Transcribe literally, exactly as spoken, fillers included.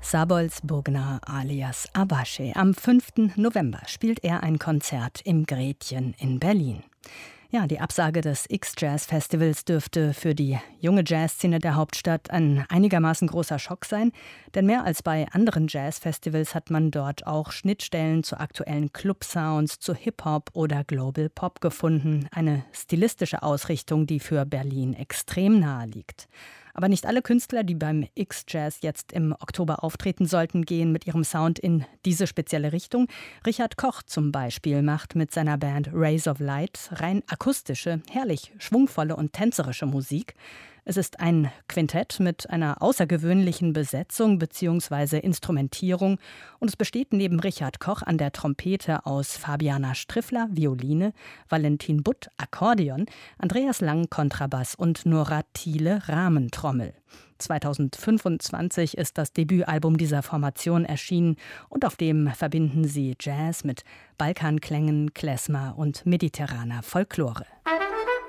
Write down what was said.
Sabols Bogna alias Abashe. Am fünften November spielt er ein Konzert im Gretchen in Berlin. Ja, die Absage des X-Jazz-Festivals dürfte für die junge Jazzszene der Hauptstadt ein einigermaßen großer Schock sein. Denn mehr als bei anderen Jazz-Festivals hat man dort auch Schnittstellen zu aktuellen Club-Sounds, zu Hip-Hop oder Global Pop gefunden. Eine stilistische Ausrichtung, die für Berlin extrem nahe liegt. Aber nicht alle Künstler, die beim X-Jazz jetzt im Oktober auftreten sollten, gehen mit ihrem Sound in diese spezielle Richtung. Richard Koch zum Beispiel macht mit seiner Band Rays of Light rein akustische, herrlich schwungvolle und tänzerische Musik. Es ist ein Quintett mit einer außergewöhnlichen Besetzung bzw. Instrumentierung und es besteht neben Richard Koch an der Trompete aus Fabiana Striffler, Violine, Valentin Butt, Akkordeon, Andreas Lang, Kontrabass und Nora Thiele, Rahmentrommel. zweitausendfünfundzwanzig ist das Debütalbum dieser Formation erschienen und auf dem verbinden sie Jazz mit Balkanklängen, Klezmer und mediterraner Folklore.